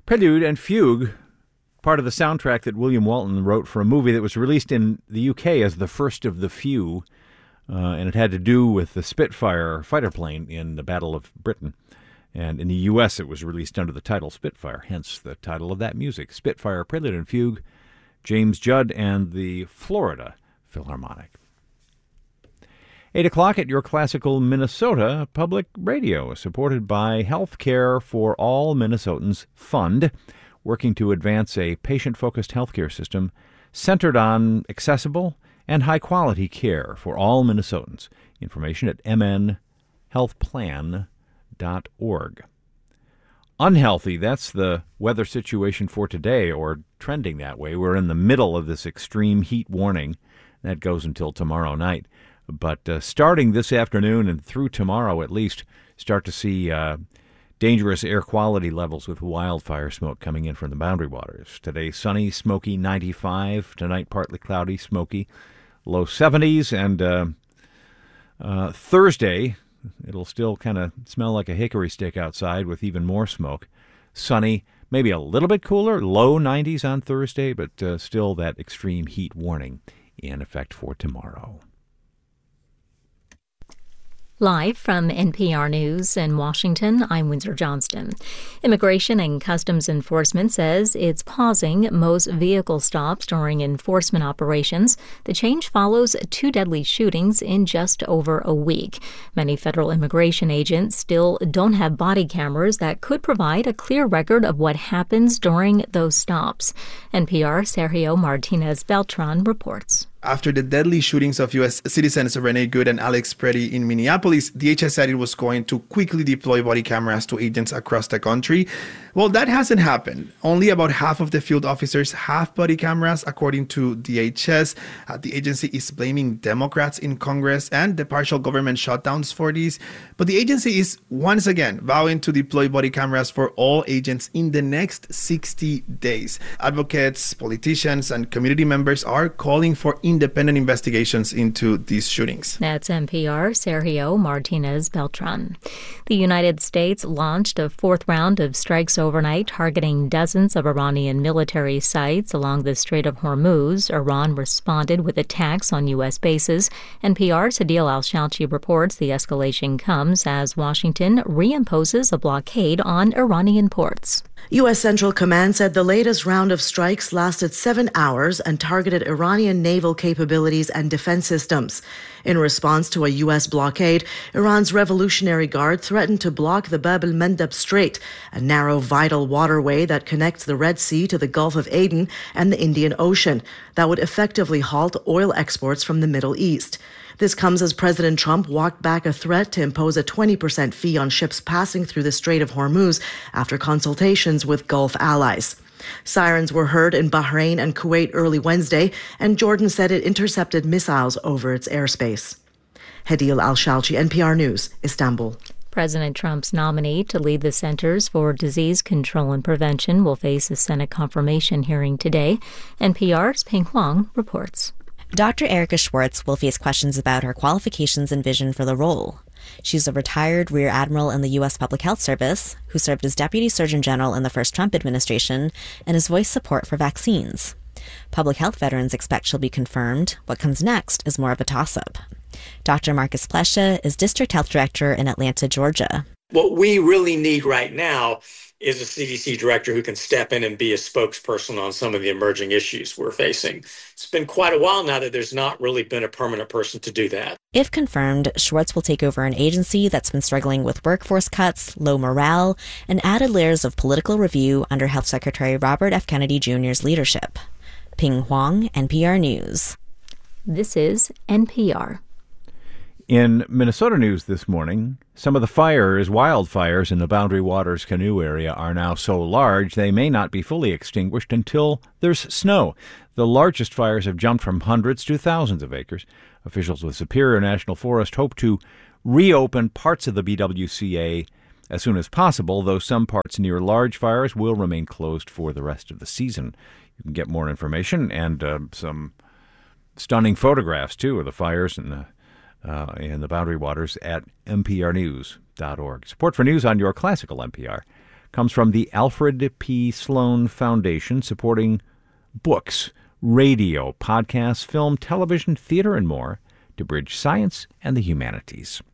Prelude and Fugue, part of the soundtrack that William Walton wrote for a movie that was released in the UK as the first of the few, and it had to do with the Spitfire fighter plane in the Battle of Britain. And in the U.S., it was released under the title Spitfire, hence the title of that music, Spitfire, Prelude and Fugue, James Judd and the Florida Philharmonic. 8 o'clock at your Classical Minnesota Public Radio, supported by Healthcare for All Minnesotans Fund, working to advance a patient-focused healthcare system centered on accessible and high-quality care for all Minnesotans. Information at mnhealthplan.org. Unhealthy, that's the weather situation for today, or trending that way. We're in the middle of this extreme heat warning. That goes until tomorrow night. But starting this afternoon and through tomorrow at least, start to see dangerous air quality levels with wildfire smoke coming in from the Boundary Waters. Today, sunny, smoky, 95. Tonight, partly cloudy, smoky, low 70s. And Thursday, it'll still kind of smell like a hickory stick outside with even more smoke. Sunny, maybe a little bit cooler, low 90s on Thursday, but still that extreme heat warning in effect for tomorrow. Live from NPR News in Washington, I'm Windsor Johnston. Immigration and Customs Enforcement says it's pausing most vehicle stops during enforcement operations. The change follows 2 deadly shootings in just over a week. Many federal immigration agents still don't have body cameras that could provide a clear record of what happens during those stops. NPR Sergio Martinez Beltran reports. After the deadly shootings of U.S. citizens Renee Good and Alex Preddy in Minneapolis, DHS said it was going to quickly deploy body cameras to agents across the country. Well, that hasn't happened. Only about half of the field officers have body cameras, according to DHS. The agency is blaming Democrats in Congress and the partial government shutdowns for these. But the agency is once again vowing to deploy body cameras for all agents in the next 60 days. Advocates, politicians, and community members are calling for independent investigations into these shootings. That's NPR Sergio Martinez Beltran. The United States launched a 4th round of strikes overnight, targeting dozens of Iranian military sites along the Strait of Hormuz. Iran responded with attacks on U.S. bases. NPR's Adil Al-Shalchi reports the escalation comes as Washington reimposes a blockade on Iranian ports. U.S. Central Command said the latest round of strikes lasted 7 hours and targeted Iranian naval capabilities and defense systems. In response to a U.S. blockade, Iran's Revolutionary Guard threatened to block the Bab el-Mandeb Strait, a narrow, vital waterway that connects the Red Sea to the Gulf of Aden and the Indian Ocean, that would effectively halt oil exports from the Middle East. This comes as President Trump walked back a threat to impose a 20% fee on ships passing through the Strait of Hormuz after consultations with Gulf allies. Sirens were heard in Bahrain and Kuwait early Wednesday, and Jordan said it intercepted missiles over its airspace. Adil Al-Shalchi, NPR News, Istanbul. President Trump's nominee to lead the Centers for Disease Control and Prevention will face a Senate confirmation hearing today. NPR's Ping Huang reports. Dr. Erica Schwartz will face questions about her qualifications and vision for the role. She's a retired Rear Admiral in the U.S. Public Health Service who served as Deputy Surgeon General in the first Trump administration and has voiced support for vaccines. Public health veterans expect she'll be confirmed. What comes next is more of a toss-up. Dr. Marcus Plescia is District Health Director in Atlanta, Georgia. What we really need right now is a CDC director who can step in and be a spokesperson on some of the emerging issues we're facing. It's been quite a while now that there's not really been a permanent person to do that. If confirmed, Schwartz will take over an agency that's been struggling with workforce cuts, low morale, and added layers of political review under Health Secretary Robert F. Kennedy Jr.'s leadership. Ping Huang, NPR News. This is NPR. In Minnesota news this morning, some of the wildfires in the Boundary Waters canoe area are now so large they may not be fully extinguished until there's snow. The largest fires have jumped from hundreds to thousands of acres. Officials with Superior National Forest hope to reopen parts of the BWCA as soon as possible, though some parts near large fires will remain closed for the rest of the season. You can get more information and some stunning photographs, too, of the fires in the Boundary Waters at mprnews.org. Support for news on your classical NPR. comes from the Alfred P. Sloan Foundation, supporting books, radio, podcasts, film, television, theater, and more to bridge science and the humanities.